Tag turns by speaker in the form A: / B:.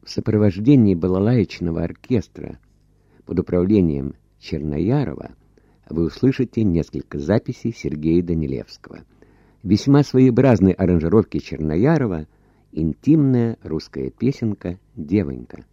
A: В сопровождении балалаечного оркестра под управлением Черноярова вы услышите несколько записей Сергея Данилевского. Весьма своеобразной аранжировки Черноярова интимная русская песенка «Девонька».